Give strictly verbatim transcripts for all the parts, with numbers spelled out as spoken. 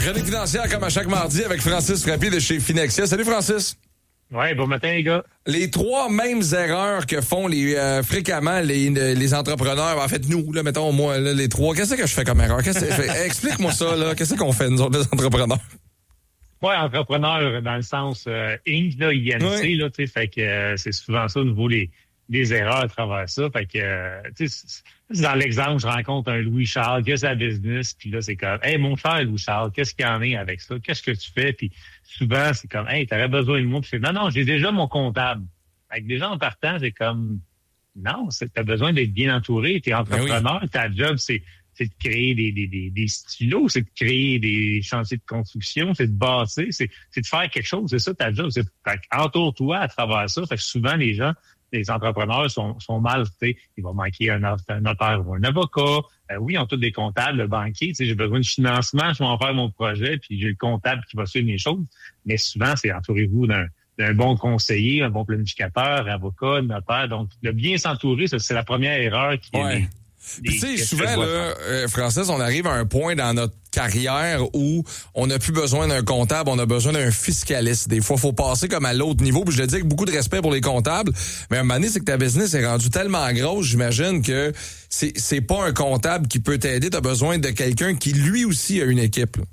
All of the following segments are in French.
chronique financière comme à chaque mardi avec Francis Frappé de chez Finexia. Salut Francis. Ouais, bon matin les gars. Les trois mêmes erreurs que font les euh, fréquemment les, les entrepreneurs, en fait nous, là, mettons moi, là, les trois, qu'est-ce que je fais comme erreur? Qu'est-ce que je fais? Explique-moi ça, là. Qu'est-ce qu'on fait, nous autres, les entrepreneurs? Ouais, entrepreneur dans le sens euh, Inc, là, I N C, ouais. là, tu sais, fait que euh, c'est souvent ça au niveau les, les erreurs à travers ça. Fait que, euh, tu sais, dans l'exemple, je rencontre un Louis-Charles qui a sa business, puis là, c'est comme, hey, mon cher Louis-Charles, qu'est-ce qu'il y en est avec ça? Qu'est-ce que tu fais? Puis souvent, c'est comme, hey, t'aurais besoin de moi. Puis non, non, j'ai déjà mon comptable. Fait que déjà, en partant, c'est comme, non, c'est, t'as besoin d'être bien entouré. T'es entrepreneur, oui. Ta job, c'est c'est de créer des, des, des, des stylos, c'est de créer des chantiers de construction, c'est de bâtir, c'est, c'est de faire quelque chose. C'est ça ta job. C'est, fait, entoure-toi à travers ça. Fait que souvent, les gens, les entrepreneurs sont, sont mal, tu sais, il va manquer un, un notaire ou un avocat. Euh, oui, ils ont tous des comptables, le banquier, tu sais, j'ai besoin de financement, je vais en faire mon projet, puis j'ai le comptable qui va suivre mes choses. Mais souvent, c'est entourez-vous d'un, d'un bon conseiller, un bon planificateur, avocat, notaire. Donc, de bien s'entourer, ça, c'est la première erreur qui ouais. est... Tu sais, souvent, là, euh, Francis, on arrive à un point dans notre carrière où on n'a plus besoin d'un comptable, on a besoin d'un fiscaliste. Des fois, il faut passer comme à l'autre niveau. Puis je le dis avec beaucoup de respect pour les comptables, mais à un moment donné, c'est que ta business est rendue tellement grosse, j'imagine que c'est c'est pas un comptable qui peut t'aider. Tu as besoin de quelqu'un qui, lui aussi, a une équipe. Là.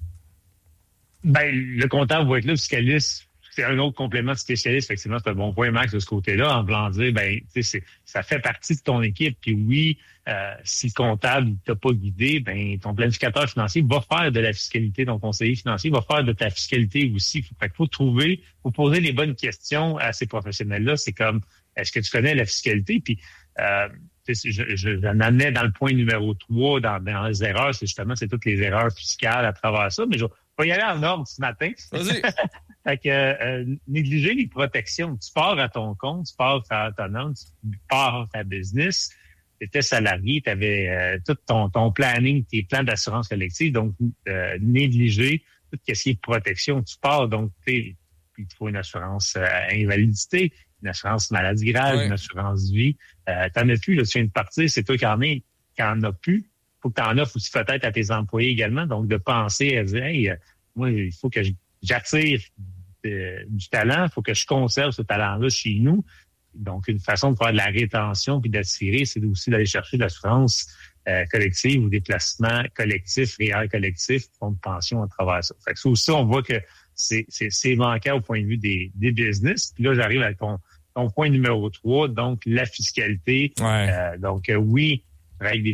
Ben, le comptable va être là, le fiscaliste. C'est un autre complément de spécialiste. Effectivement, c'est un bon point, Max, de ce côté-là, en voulant dire, ben, tu sais, c'est, ça fait partie de ton équipe. Puis oui, euh, si le comptable ne t'a pas guidé, ben, ton planificateur financier va faire de la fiscalité, ton conseiller financier va faire de ta fiscalité aussi. Fait qu'il faut trouver, faut poser les bonnes questions à ces professionnels-là. C'est comme, est-ce que tu connais la fiscalité? Puis, euh, je, je, j'en amenais dans le point numéro trois, dans, dans les erreurs, c'est justement, c'est toutes les erreurs fiscales à travers ça. Mais je vais y aller en ordre ce matin. Vas-y. Fait que euh, négliger les protections. Tu pars à ton compte, tu pars à ton nom, tu pars à ta business, tu étais salarié, tu avais euh, tout ton, ton planning, tes plans d'assurance collective, donc euh, négliger tout ce qui est protection. Tu pars, donc il te faut une assurance euh, invalidité, une assurance maladie grave, ouais. Une assurance vie. Euh, t'en as plus, là, tu viens de partir, c'est toi qui en es, qui en as plus. Faut que tu en offres aussi peut-être à tes employés également. Donc, de penser à dire, hey, euh, moi, il faut que j'attire Euh, du talent, il faut que je conserve ce talent-là chez nous. Donc, une façon de faire de la rétention puis d'attirer, c'est aussi d'aller chercher de l'assurance euh, collective ou des placements collectifs, réels collectifs, fonds de pension à travers ça. Fait que ça aussi, on voit que c'est, c'est, c'est manquant au point de vue des, des business. Puis là, j'arrive à ton, ton point numéro trois, donc la fiscalité. Ouais. Euh, donc, euh, oui, règle des